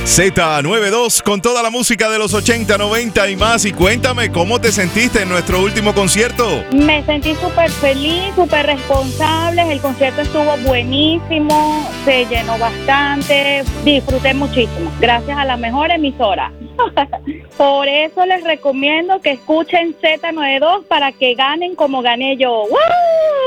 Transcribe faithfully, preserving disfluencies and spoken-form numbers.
Z noventa y dos con toda la música de los ochenta, noventa y más. Y cuéntame, ¿cómo te sentiste en nuestro último concierto? Me sentí súper feliz, súper responsable. El concierto estuvo buenísimo, se llenó bastante, disfruté muchísimo. Gracias a la mejor emisora. Por eso les recomiendo que escuchen Z noventa y dos para que ganen como gané yo. ¡Woo!